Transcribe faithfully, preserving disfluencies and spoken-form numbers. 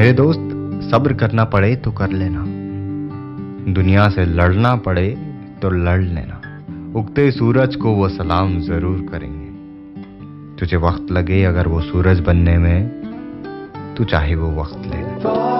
मेरे दोस्त, सब्र करना पड़े तो कर लेना, दुनिया से लड़ना पड़े तो लड़ लेना। उगते सूरज को वो सलाम जरूर करेंगे। तुझे वक्त लगे अगर वो सूरज बनने में, तू चाहे वो वक्त ले ले।